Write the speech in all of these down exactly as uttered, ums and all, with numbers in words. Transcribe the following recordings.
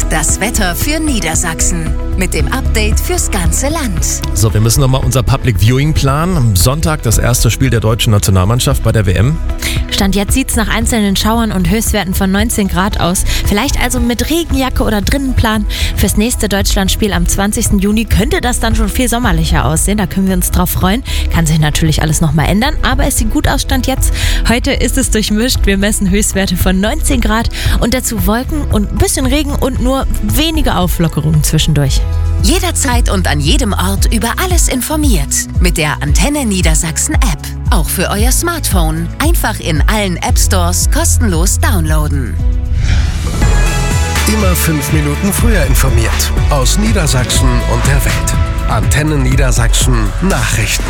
Das Wetter für Niedersachsen mit dem Update fürs ganze Land. So, wir müssen nochmal unser Public Viewing planen. Am Sonntag das erste Spiel der deutschen Nationalmannschaft bei der W M. Stand jetzt sieht es nach einzelnen Schauern und Höchstwerten von neunzehn Grad aus. Vielleicht also mit Regenjacke oder drinnen planen. Fürs nächste Deutschlandspiel am zwanzigsten Juni könnte das dann schon viel sommerlicher aussehen. Da können wir uns drauf freuen. Kann sich natürlich alles nochmal ändern, aber es sieht gut aus, Stand jetzt. Heute ist es durchmischt. Wir messen Höchstwerte von neunzehn Grad und dazu Wolken und ein bisschen Regen und nur wenige Auflockerungen zwischendurch. Jederzeit und an jedem Ort über alles informiert. Mit der Antenne Niedersachsen App. Auch für euer Smartphone. Einfach in allen App Stores kostenlos downloaden. Immer fünf Minuten früher informiert. Aus Niedersachsen und der Welt. Antenne Niedersachsen Nachrichten.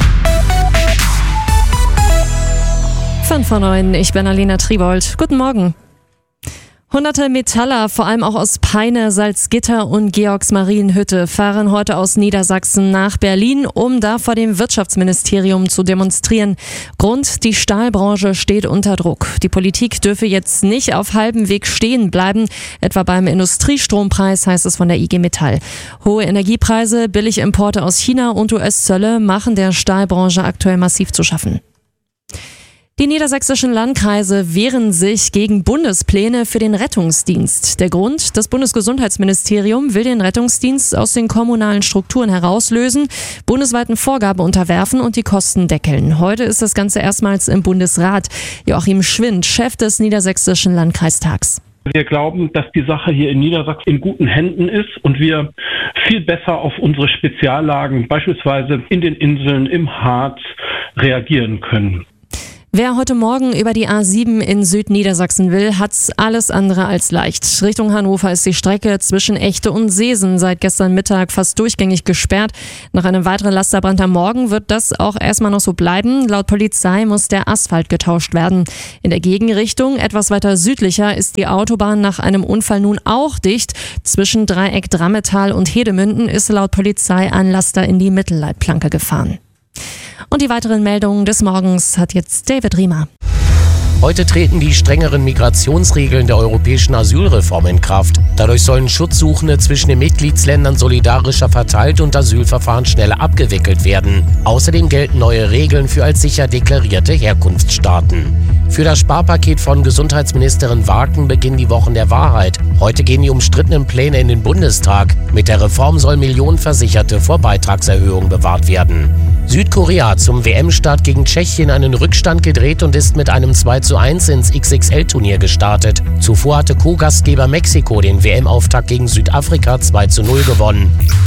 fünf vor neun, ich bin Alina Tribold. Guten Morgen. Hunderte Metaller, vor allem auch aus Peine, Salzgitter und Georgsmarienhütte, fahren heute aus Niedersachsen nach Berlin, um da vor dem Wirtschaftsministerium zu demonstrieren. Grund: die Stahlbranche steht unter Druck. Die Politik dürfe jetzt nicht auf halbem Weg stehen bleiben, etwa beim Industriestrompreis, heißt es von der I G Metall. Hohe Energiepreise, Billigimporte aus China und U S-Zölle machen der Stahlbranche aktuell massiv zu schaffen. Die niedersächsischen Landkreise wehren sich gegen Bundespläne für den Rettungsdienst. Der Grund: das Bundesgesundheitsministerium will den Rettungsdienst aus den kommunalen Strukturen herauslösen, bundesweiten Vorgaben unterwerfen und die Kosten deckeln. Heute ist das Ganze erstmals im Bundesrat. Joachim Schwind, Chef des Niedersächsischen Landkreistags. Wir glauben, dass die Sache hier in Niedersachsen in guten Händen ist und wir viel besser auf unsere Speziallagen, beispielsweise in den Inseln, im Harz, reagieren können. Wer heute Morgen über die A sieben in Südniedersachsen will, hat's alles andere als leicht. Richtung Hannover ist die Strecke zwischen Echte und Seesen seit gestern Mittag fast durchgängig gesperrt. Nach einem weiteren Lasterbrand am Morgen wird das auch erstmal noch so bleiben. Laut Polizei muss der Asphalt getauscht werden. In der Gegenrichtung, etwas weiter südlicher, ist die Autobahn nach einem Unfall nun auch dicht. Zwischen Dreieck Drammetal und Hedemünden ist laut Polizei ein Laster in die Mittelleitplanke gefahren. Und die weiteren Meldungen des Morgens hat jetzt David Riemer. Heute treten die strengeren Migrationsregeln der europäischen Asylreform in Kraft. Dadurch sollen Schutzsuchende zwischen den Mitgliedsländern solidarischer verteilt und Asylverfahren schneller abgewickelt werden. Außerdem gelten neue Regeln für als sicher deklarierte Herkunftsstaaten. Für das Sparpaket von Gesundheitsministerin Waken beginnen die Wochen der Wahrheit. Heute gehen die umstrittenen Pläne in den Bundestag. Mit der Reform sollen Millionen Versicherte vor Beitragserhöhungen bewahrt werden. Südkorea hat zum W M-Start gegen Tschechien einen Rückstand gedreht und ist mit einem zwei zu eins ins X X L-Turnier gestartet. Zuvor hatte Co-Gastgeber Mexiko den W M-Auftakt gegen Südafrika zwei zu null gewonnen.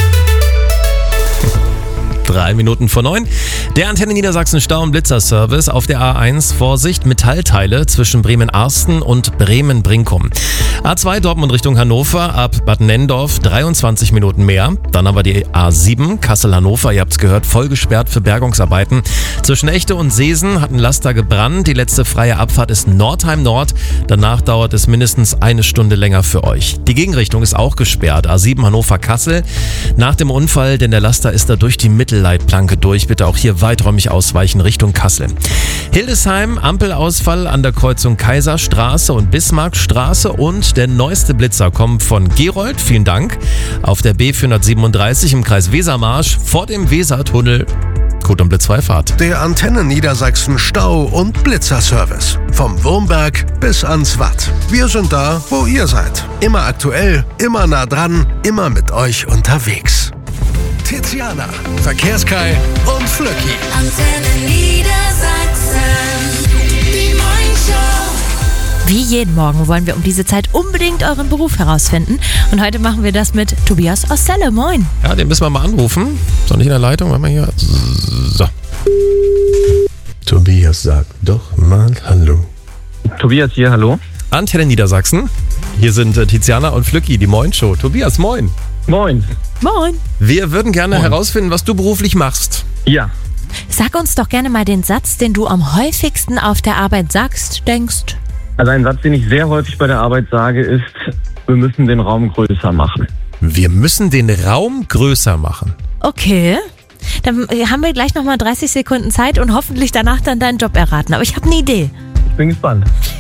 Drei Minuten vor neun. Der Antenne Niedersachsen Stau- und Blitzerservice auf der A eins. Vorsicht, Metallteile zwischen Bremen-Arsten und Bremen-Brinkum. A zwei Dortmund Richtung Hannover ab Bad Nenndorf dreiundzwanzig Minuten mehr. Dann haben wir die A sieben Kassel-Hannover, ihr habt es gehört, voll gesperrt für Bergungsarbeiten. Zwischen Echte und Seesen hat ein Laster gebrannt. Die letzte freie Abfahrt ist Nordheim Nord. Danach dauert es mindestens eine Stunde länger für euch. Die Gegenrichtung ist auch gesperrt. A sieben Hannover-Kassel. Nach dem Unfall, denn der Laster ist da durch die Mittelleitplanke durch. Bitte auch hier weiträumig ausweichen Richtung Kassel. Hildesheim, Ampelausfall an der Kreuzung Kaiserstraße und Bismarckstraße und der neueste Blitzer kommt von Gerold, vielen Dank, auf der B vierhundertsiebenunddreißig im Kreis Wesermarsch vor dem Wesertunnel. Gut und blitzfreie Fahrt. Der Antenne Niedersachsen Stau- und Blitzerservice. Vom Wurmberg bis ans Watt. Wir sind da, wo ihr seid. Immer aktuell, immer nah dran, immer mit euch unterwegs. Tiziana, Verkehrskai und Flöcki. Antenne Niedersachsen, die Morningshow. Wie jeden Morgen wollen wir um diese Zeit unbedingt euren Beruf herausfinden. Und heute machen wir das mit Tobias aus Celle. Moin. Ja, den müssen wir mal anrufen. Ist doch nicht in der Leitung, wenn wir hier... So. Tobias, sag doch mal Hallo. Tobias hier, hallo. Antenne Niedersachsen. Hier sind äh, Tiziana und Flöcki, die Moin-Show. Tobias, moin. Moin. Moin. Wir würden gerne Moin. herausfinden, was du beruflich machst. Ja. Sag uns doch gerne mal den Satz, den du am häufigsten auf der Arbeit sagst, denkst. Also ein Satz, den ich sehr häufig bei der Arbeit sage, ist, wir müssen den Raum größer machen. Wir müssen den Raum größer machen. Okay. Dann haben wir gleich nochmal dreißig Sekunden Zeit und hoffentlich danach dann deinen Job erraten. Aber ich habe eine Idee. Ich bin gespannt.